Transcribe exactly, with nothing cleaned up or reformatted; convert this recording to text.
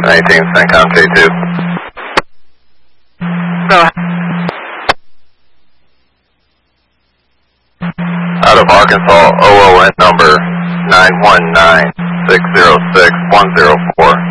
Anything, CENTCOM K two. Go ahead. Out of Arkansas, O O N number nine one nine six zero six one zero four.